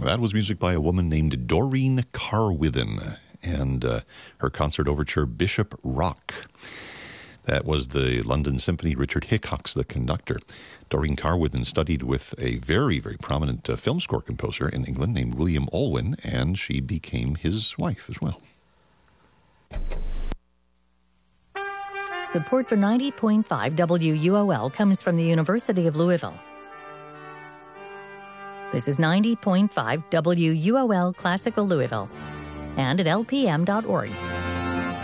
That was music by a woman named Doreen Carwithen and her concert overture, Bishop Rock. That was the London Symphony. Richard Hickox, the conductor. Doreen Carwithen studied with a very, very prominent film score composer in England named William Olwyn, and she became his wife as well. Support for 90.5 WUOL comes from the University of Louisville. This is 90.5 WUOL Classical Louisville and at lpm.org.